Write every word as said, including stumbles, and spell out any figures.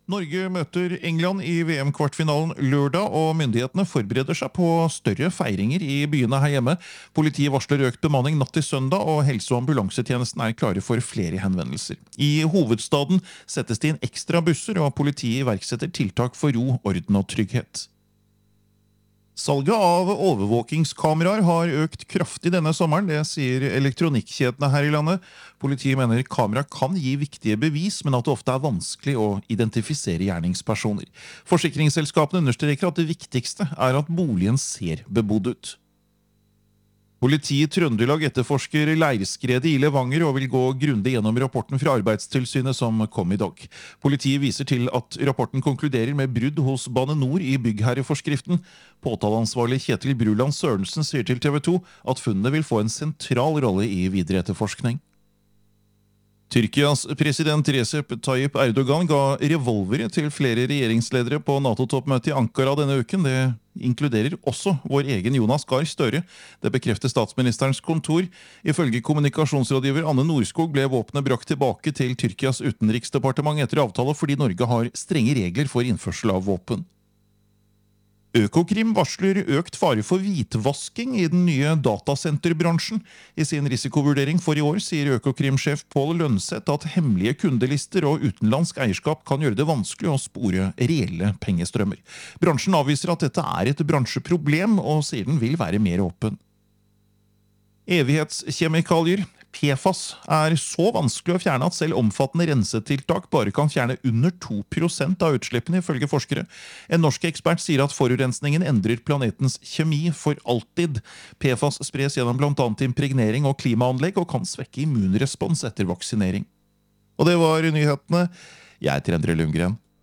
Norge møter England i V M-kvartfinalen lørdag, og myndighetene forbereder seg på større feiringer i byene her hjemme. Politiet varsler økt bemanning natt til søndag, og helse- og ambulansetjenesten er klare for flere henvendelser. I hovedstaden settes det inn ekstra busser, og politiet iverksetter tiltak for ro, orden og trygghet. Salget av overvåkingskameraer har økt kraftig denne sommeren, det sier elektronikkjedene her i landet. Politiet mener kamera kan gi viktige bevis, men at det ofte er vanskelig å identifisere gjerningspersoner. Forsikringsselskapene understreker at det viktigste er at boligen ser bebodd ut. Politiet i Trøndelag etterforsker leirskredet i Levanger og vil gå grundig gjennom rapporten fra Arbeidstilsynet som kom i dag. Politiet viser til at rapporten konkluderer med brudd hos Bane Nor i byggherreforskriften. Påtaleansvarlig Kjetil Bruland Sørensen sier til T V to at funnene vil få en sentral rolle i videre etterforskning. Tyrkias president Recep Tayyip Erdogan ga revolvere til flere regjeringsledere på NATO-toppmøtet i Ankara denne uken. Det inkluderer også vår egen Jonas Gahr Støre. Det bekrefter statsministerens kontor. Ifølge kommunikasjonsrådgiver Anne Norskog ble våpenet brakt tilbake til Tyrkias utenriksdepartement etter avtale fordi Norge har strenge regler for innførsel av våpen. Økokrim varsler økt fare for hvitvasking i den nye datasenterbransjen. I sin risikovurdering for i år sier Økokrim-sjef Pål Lønseth at hemmelige kundelister og utenlandsk eierskap kan gjøre det vanskelig å spore reelle pengestrømmer. Bransjen avviser at dette er et bransjeproblem, og sier den vil være mer åpen. Evighetskjemikalier, P F A S, er så vanskelig å fjerne at selv omfattende rensetiltak bare kan fjerne under to prosent av utslippene, ifølge forskere. En norsk ekspert sier at forurensningen endrer planetens kjemi for alltid. P F A S spres gjennom blant annet impregnering og klimaanlegg og kan svekke immunrespons etter vaksinering. Og det var nyhetene. Jeg heter Endre Lundgren.